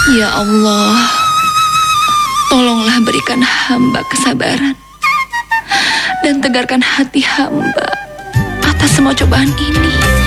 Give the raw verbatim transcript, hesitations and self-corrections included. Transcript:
Ya Allah, tolonglah berikan hamba kesabaran dan tegarkan hati hamba atas semua cobaan ini.